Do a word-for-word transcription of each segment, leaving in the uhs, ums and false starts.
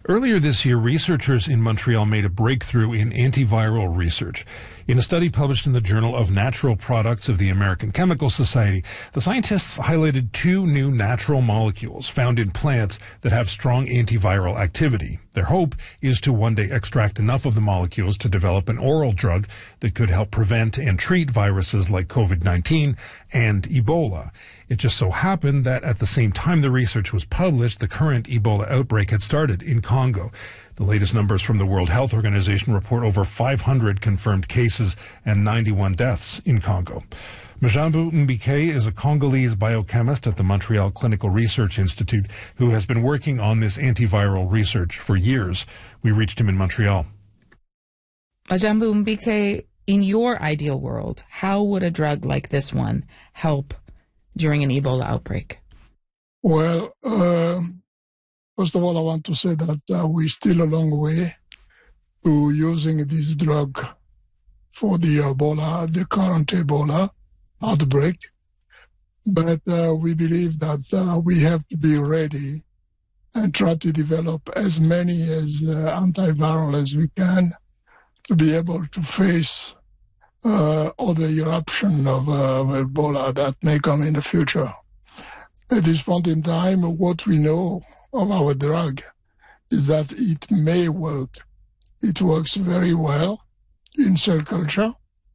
Earlier this year, researchers in Montreal made a breakthrough in antiviral research. In a study published in the Journal of Natural Products of the American Chemical Society, the scientists highlighted two new natural molecules found in plants that have strong antiviral activity. Their hope is to one day extract enough of the molecules to develop an oral drug that could help prevent and treat viruses like COVID nineteen and Ebola. It just so happened that at the same time the research was published, the current Ebola outbreak had started in Congo. The latest numbers from the World Health Organization report over five hundred confirmed cases and ninety-one deaths in Congo. Majambu Mbike is a Congolese biochemist at the Montreal Clinical Research Institute who has been working on this antiviral research for years. We reached him in Montreal. Majambu Mbike, in your ideal world, how would a drug like this one help during an Ebola outbreak? Well, uh, first of all, I want to say that uh, we're still a long way to using this drug for the Ebola, the current Ebola outbreak. But uh, we believe that uh, we have to be ready and try to develop as many as uh, antiviral as we can to be able to face uh, other eruption of, uh, of Ebola that may come in the future. At this point in time, what we know of our drug is that it may work. It works very well in cell culture,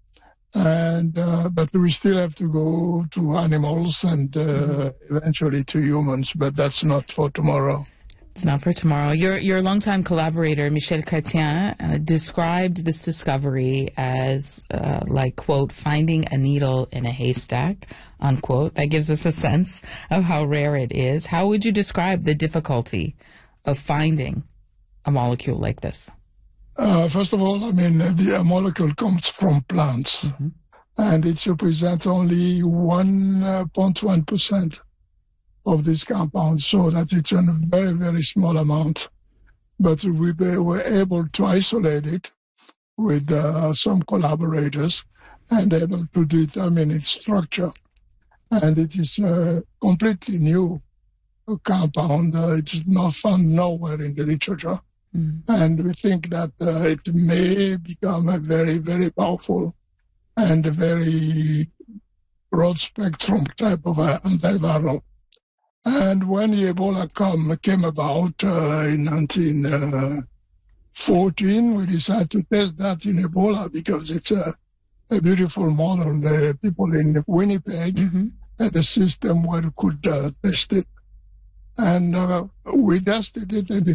and uh, but we still have to go to animals and uh, eventually to humans, but that's not for tomorrow. It's not for tomorrow. Your your longtime collaborator, Michel Chrétien, uh, described this discovery as, uh, like, quote, finding a needle in a haystack, unquote. That gives us a sense of how rare it is. How would you describe the difficulty of finding a molecule like this? Uh, first of all, I mean, the molecule comes from plants, mm-hmm. and it represents only one point one percent of this compound, so that it's a very, very small amount. But we were able to isolate it with uh, some collaborators and able to determine its structure. And it is a completely new compound. Uh, it's not found nowhere in the literature. Mm. And we think that uh, it may become a very, very powerful and a very broad spectrum type of uh, antiviral. And when Ebola come, came about uh, in nineteen fourteen, we decided to test that in Ebola because it's a, a beautiful model. The people in Winnipeg mm-hmm. had a system where you could uh, test it. And uh, we tested it, and it